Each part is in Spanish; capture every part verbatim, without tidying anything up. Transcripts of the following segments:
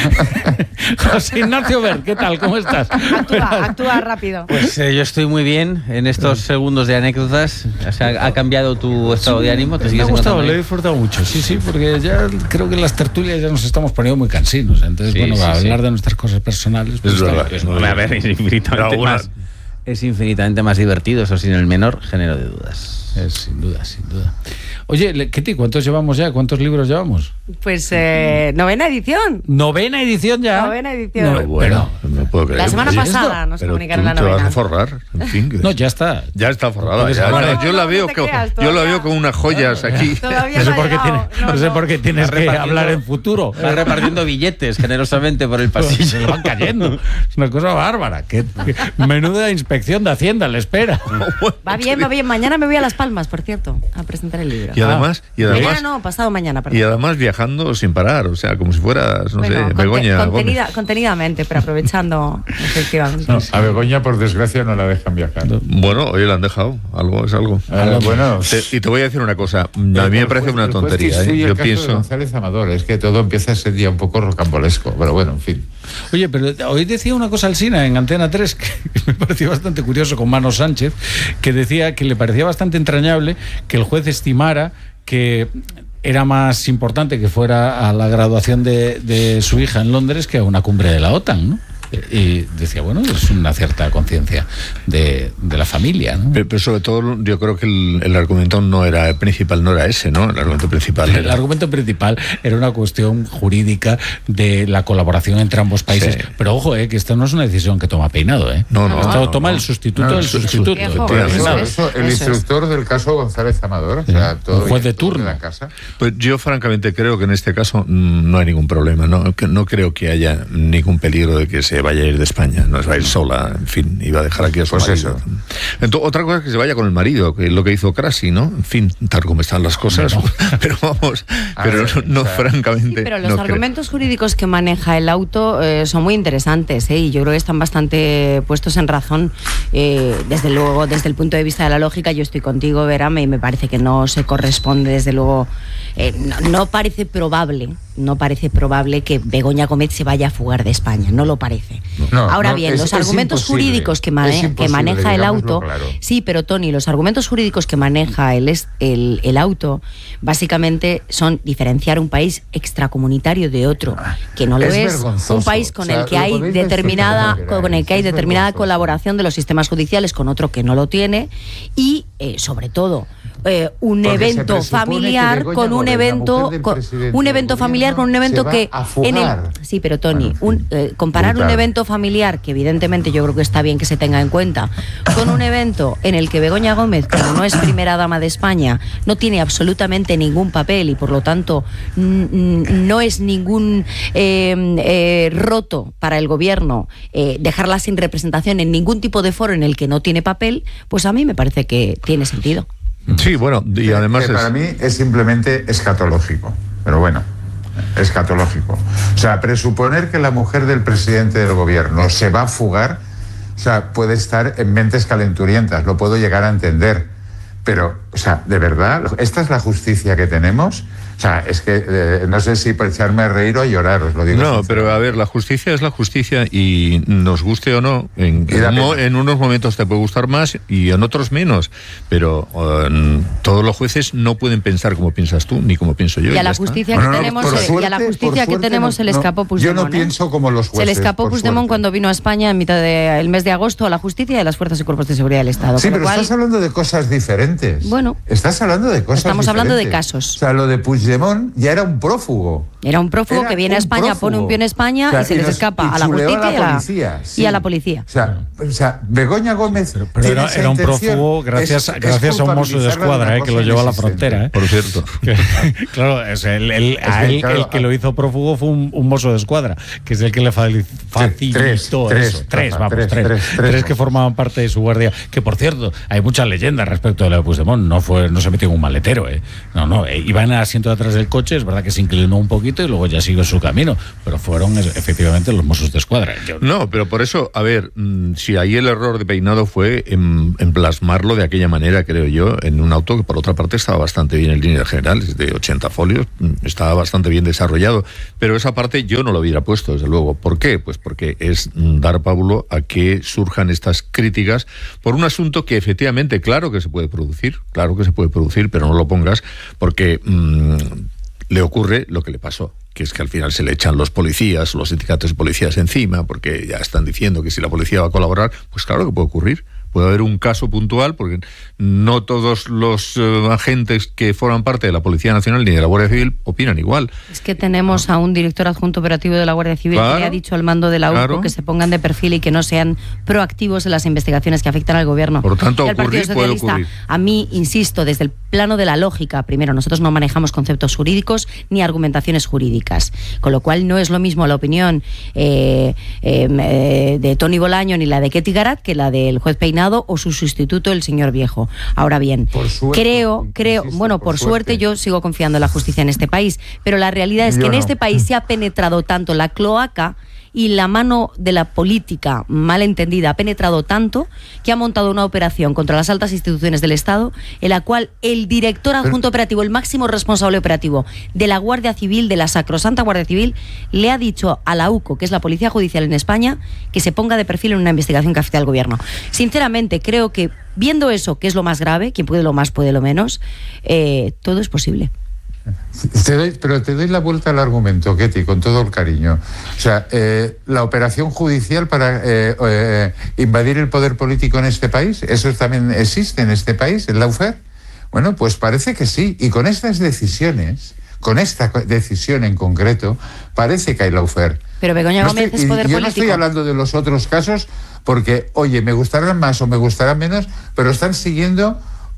José Ignacio Ver, ¿qué tal? ¿Cómo estás? Actúa, actúa rápido. Pues eh, yo estoy muy bien en estos segundos de anécdotas. O sea, ¿ha cambiado tu estado de ánimo? ¿Te Me ha gustado, le he ahí? disfrutado mucho, sí, sí, porque ya creo que en las tertulias ya nos estamos poniendo muy cansinos. Entonces, Sí, bueno, sí, para sí. hablar de nuestras cosas personales... Pues Es está verdad, bien. es verdad. A ver, es infinitamente más, es infinitamente más divertido, eso sin el menor género de dudas. Es, sin duda, sin duda. Oye, Ketty, ¿cuántos llevamos ya? ¿Cuántos libros llevamos? Pues eh, novena edición. ¿Novena edición ya? Novena edición. No, Bueno, no puedo creer. La semana Oye, pasada nos pero comunicaron tú la te novena. vas a forrar, en fin. que- No, ya está. Ya está forrada. Puedes ya. hablar. Bueno, yo No, la no, veo no te que- creas, yo la todavía. veo con unas joyas aquí. Todavía No sé no por ha qué, llegado. tiene- No, no sé no. por qué tienes Está que repartiendo- hablar en futuro. Va repartiendo billetes generosamente por el Se pasillo. le van cayendo. Es una cosa bárbara. Que, que menuda inspección de Hacienda le espera. Va bien, va bien. Mañana me voy a Las Palmas, por cierto, a presentar el libro. Y además, y Mañana además, no, pasado mañana, perdón. y además viajando sin parar, o sea, como si fueras, no Bueno, sé, conte- Begoña contenida- Gómez. contenidamente, pero aprovechando, efectivamente. No, a Begoña, por desgracia, no la dejan viajar. Bueno, hoy la han dejado, algo es algo. Ah, bueno, Te- y te voy a decir una cosa, a Eh, mí me el parece juez- una el juez tontería. que ¿eh? instruye el Yo caso de pienso, González Amador, es que todo empieza a ser ya un poco rocambolesco, pero bueno, en fin. Oye, pero hoy decía una cosa Alsina en Antena tres que me pareció bastante curioso con Mano Sánchez, que decía que le parecía bastante entrañable que el juez estimara que era más importante que fuera a la graduación de, de su hija en Londres que a una cumbre de la OTAN, ¿no? Y decía, bueno, es una cierta conciencia de, de la familia, ¿no? pero, pero sobre todo yo creo que el, el argumento no era el principal, no era ese, ¿no? El argumento principal El era... argumento principal era una cuestión jurídica de la colaboración entre ambos países. Sí. Pero ojo, eh, que esta no es una decisión que toma Peinado, ¿eh? No, no, Esto no, toma no. el sustituto No, del su- sustituto. Viejo, Claro, Eso, eso eso, es, el eso es. instructor del caso González Amador, o sea, todo un juez de el instructor turno. la casa. Pues yo francamente creo que en este caso mm, no hay ningún problema, no, que no creo que haya ningún peligro de que se vaya a ir de España, no se va a ir sola, en fin, iba a dejar aquí a su Pues marido. eso. Entonces, otra cosa es que se vaya con el marido, que es lo que hizo Crasi, ¿no? En fin, tal como están las cosas, pero vamos, A pero ver, no, no, o sea, francamente. Sí, pero los no creo. argumentos jurídicos que maneja el auto eh, son muy interesantes, ¿eh? Y yo creo que están bastante puestos en razón. Eh, desde luego, desde el punto de vista de la lógica, yo estoy contigo, Verame, y me parece que no se corresponde, desde luego, eh, no, no parece probable, no parece probable que Begoña Gómez se vaya a fugar de España, no lo parece. No, Ahora no, bien, es- los es argumentos imposible. jurídicos que, Es mane- que imposible, maneja el digámoslo auto, claro. sí, pero Tony, los argumentos jurídicos que maneja el, es- el, el auto básicamente son diferenciar un país extracomunitario de otro, que no lo Es es, vergonzoso. un país con O sea, el que lo hay podéis decir determinada como queráis, con el que hay es determinada vergonzoso. colaboración de los sistemas judiciales con otro que no lo tiene y eh, sobre todo eh, un Porque se evento presupone que familiar Begoña con un Gómez, la evento mujer del con presidente un del evento familiar con un gobierno, evento se va que a en el fugar. sí, pero Tony, Bueno, en un, fin. eh, comparar un Brutal. evento familiar que evidentemente yo creo que está bien que se tenga en cuenta con un evento en el que Begoña Gómez, como no es primera dama de España, no tiene absolutamente ningún papel y por lo tanto n- n- no es ningún eh, eh, roto para el gobierno eh, dejarla sin representación en ningún tipo de foro en el que no tiene papel, pues a mí me parece que tiene sentido. Sí, bueno, y Que- además que es- para mí es simplemente escatológico, pero bueno, escatológico. O sea, presuponer que la mujer del presidente del gobierno se va a fugar, o sea, puede estar en mentes calenturientas, lo puedo llegar a entender, pero, o sea, de verdad, esta es la justicia que tenemos. O sea, es que eh, no sé si por echarme a reír o a llorar, os lo digo. No, sinceramente. pero a ver, la justicia es la justicia y nos guste o no, en, Y da en, mo- pena. en unos momentos te puede gustar más y en otros menos, pero eh, todos los jueces no pueden pensar como piensas tú, ni como pienso yo. Y a ya la está. justicia Bueno, que no, tenemos por se- y a la suerte- justicia por que suerte tenemos no- se le no, escapó Puigdemont. Yo no ¿eh? pienso como los Se jueces. le escapó por Puigdemont suerte. cuando vino a España en mitad del mes de agosto a la justicia y a las fuerzas y cuerpos de seguridad del Estado. Sí, con lo pero cual, estás hablando de cosas diferentes. Bueno. Estás hablando de cosas Estamos hablando de diferentes. casos. O sea, lo de Puigdemont ya era un prófugo. era un prófugo Era que viene a un España, prófugo. pone un pie en España O sea, y se les nos- escapa y a la chuleó justicia y, a la, policía, sí. y a la policía. O sea, o sea Begoña Gómez. Pero tiene era, esa era un intención, prófugo gracias, es- es gracias a un mozo de culpabilizarla escuadra una eh, que lo cosa llevó a la inexistente. frontera. Eh. Por cierto. Que- claro, es el, el- Es a que, él, claro, el que lo hizo prófugo fue un, un mozo de escuadra, que es el que le fali- facilitó tres, eso. tres, Tres, Rafa, vamos, tres, tres. tres, Tres, tres. que formaban parte de su guardia. Que por cierto, hay muchas leyendas respecto de lo de Puigdemont. No fue, no se metió en un maletero, ¿eh? No, no, eh, iba en el asiento de detrás del coche, es verdad que se inclinó un poquito y luego ya siguió su camino, pero fueron efectivamente los Mossos de Escuadra. Yo... No, pero por eso, a ver, si ahí el error de Peinado fue en, en plasmarlo de aquella manera, creo yo, en un auto que por otra parte estaba bastante bien en líneas generales, de ochenta folios, estaba bastante bien desarrollado, pero esa parte yo no lo hubiera puesto, desde luego. ¿Por qué? Pues porque es dar pábulo a que surjan estas críticas por un asunto que efectivamente, claro que se puede producir, claro que se puede producir, pero no lo pongas porque mmm, le ocurre lo que le pasó, que es que al final se le echan los policías, los sindicatos de policías encima, porque ya están diciendo que si la policía va a colaborar, pues claro que puede ocurrir. Puede haber un caso puntual, porque no todos los uh, agentes que forman parte de la Policía Nacional ni de la Guardia Civil opinan igual. Es que tenemos a un director adjunto operativo de la Guardia Civil claro, que le ha dicho al mando de la U C O claro. que se pongan de perfil y que no sean proactivos en las investigaciones que afectan al gobierno. Por tanto, y al ocurrir, Partido Socialista, puede ocurrir. A mí, insisto, desde el plano de la lógica, primero, nosotros no manejamos conceptos jurídicos ni argumentaciones jurídicas, con lo cual no es lo mismo la opinión eh, eh, de Toni Bolaño ni la de Ketty Garat que la del juez Peinado o su sustituto, el señor Viejo. Ahora bien, por suerte, creo, creo, insisto, bueno, por, por suerte. suerte yo sigo confiando en la justicia en este país, pero la realidad es yo que en no. este país se ha penetrado tanto la cloaca y la mano de la política mal entendida ha penetrado tanto que ha montado una operación contra las altas instituciones del Estado en la cual el director adjunto operativo, el máximo responsable operativo de la Guardia Civil, de la sacrosanta Guardia Civil, le ha dicho a la U C O, que es la Policía Judicial en España, que se ponga de perfil en una investigación que afecta al gobierno. Sinceramente, creo que viendo eso, que es lo más grave, quien puede lo más puede lo menos, eh, todo es posible. Te doy, pero te doy la vuelta al argumento, Ketty, con todo el cariño. O sea, eh, la operación judicial para eh, eh, invadir el poder político en este país, ¿eso también existe en este país, en Lawfare? Bueno, pues parece que sí. Y con estas decisiones, con esta decisión en concreto, parece que hay Lawfare. Pero Begoña Gómez no es poder yo político. Yo no estoy hablando de los otros casos porque, oye, me gustarán más o me gustarán menos, pero están siguiendo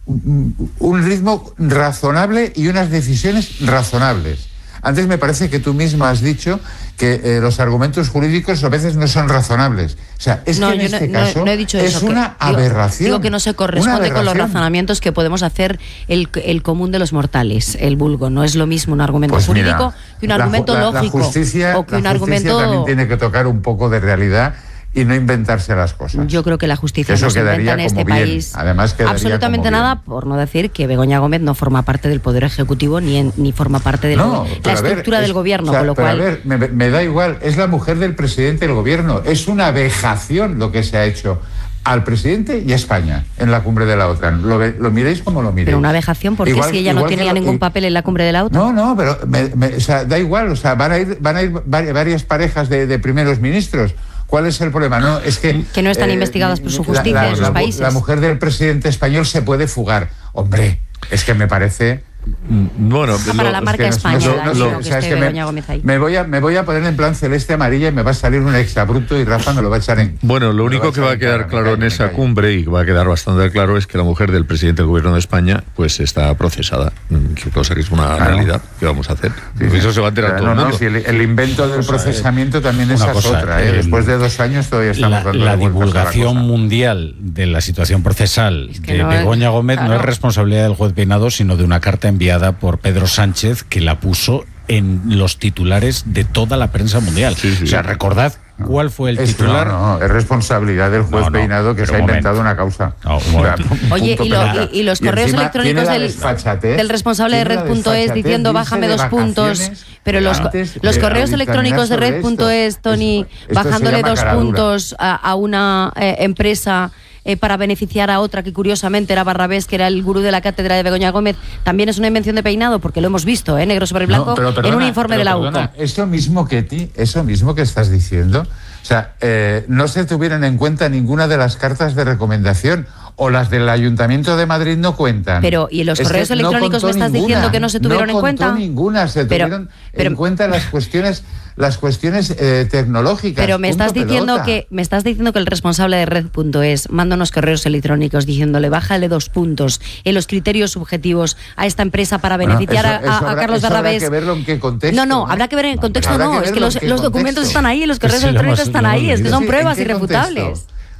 un ritmo razonable y unas decisiones razonables. Antes me parece que tú misma has dicho que eh, los argumentos jurídicos a veces no son razonables. O sea, es no, que en yo este no, caso no he dicho es eso, una que, digo, aberración. Digo que no se corresponde con los razonamientos que podemos hacer el, el común de los mortales, el vulgo. No es lo mismo un argumento pues jurídico mira, que un argumento la, la, lógico. La justicia, o que la un justicia argumento también tiene que tocar un poco de realidad y no inventarse las cosas. Yo creo que la justicia Eso no se inventa en como este bien. país Además absolutamente nada, bien. por no decir que Begoña Gómez no forma parte del Poder Ejecutivo ni, en, ni forma parte de no, la estructura ver, del es, gobierno, o sea, con lo pero cual... a ver, me, me da igual, es la mujer del presidente del gobierno, es una vejación lo que se ha hecho al presidente y a España en la cumbre de la OTAN. Lo, lo miréis como lo miréis. Pero una vejación, porque igual, si ella no tenía lo, ningún papel en la cumbre de la OTAN. No, no, pero me, me, o sea, da igual, o sea, van a ir, van a ir varias parejas de, de primeros ministros. ¿Cuál es el problema? No, es que, que no están eh, investigadas por su justicia la, la, en sus la, países. La mujer del presidente español se puede fugar. Hombre, es que me parece... Bueno, ah, para lo, la marca es España, no, no, no, o sea, es que me, me, voy a, me voy a poner en plan celeste amarilla y me va a salir un exabrupto y Rafa me lo va a echar en... Bueno, lo único que va a quedar claro en esa cumbre y que va a quedar bastante claro es que la mujer del presidente del gobierno de España pues está procesada, cosa que es una claro. realidad que vamos a hacer. Sí, sí. Eso se va a enterar todo no, el mundo. No, si el, el invento del procesamiento también esa es otra. ¿eh? El, Después de dos años todavía estamos la, dando la divulgación la mundial de la situación procesal es que de no Begoña es, Gómez claro. no es responsabilidad del juez Peinado, sino de una carta enviada por Pedro Sánchez que la puso en los titulares de toda la prensa mundial. Sí, sí, o sea, recordad cuál fue el es, titular. No, no, es responsabilidad del juez no, no, Peinado que se ha inventado una causa. No, un o sea, Oye, y, lo, y, y los y correos electrónicos del, del responsable de red punto es diciendo bájame dos puntos, pero los, los correos electrónicos de red punto es, Toni, bajándole dos puntos a, a una eh, empresa Eh, para beneficiar a otra que curiosamente era Barrabés, que era el gurú de la cátedra de Begoña Gómez, también es una invención de Peinado, porque lo hemos visto, ¿eh? negro sobre blanco, no, perdona, en un informe de la U C O. Eso mismo, Ketty, eso mismo que estás diciendo, o sea, eh, no se tuvieron en cuenta ninguna de las cartas de recomendación, o las del Ayuntamiento de Madrid no cuentan. Pero, ¿y en los es correos electrónicos no me estás ninguna, diciendo que no se tuvieron no en cuenta? No ninguna, se pero, tuvieron pero, en cuenta las cuestiones las cuestiones eh, tecnológicas. Pero me estás diciendo pelota. que me estás diciendo que el responsable de red punto es manda unos correos electrónicos diciéndole bájale dos puntos en los criterios subjetivos a esta empresa para beneficiar bueno, eso, a, eso a, habrá, a Carlos eso Barrabés. Habrá que verlo en qué contexto. No, no, habrá que ver en el contexto, no, no es que los, los documentos están ahí, los correos sí, electrónicos están ahí, es que son pruebas irrefutables.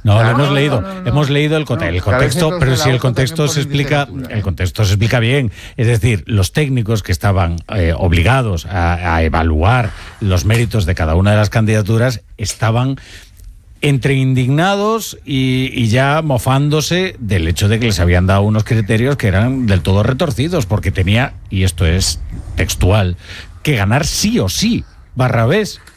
No, Claro, lo hemos no, leído, no, no, no. hemos leído el, conte- No, el que a veces contexto, los pero de si la el OTAN contexto también se ponen explica, literatura, el ¿eh? contexto se explica bien. Es decir, los técnicos que estaban eh, obligados a, a evaluar los méritos de cada una de las candidaturas estaban entre indignados y, y ya mofándose del hecho de que les habían dado unos criterios que eran del todo retorcidos, porque tenía, y esto es textual, que ganar sí o sí Barrabés.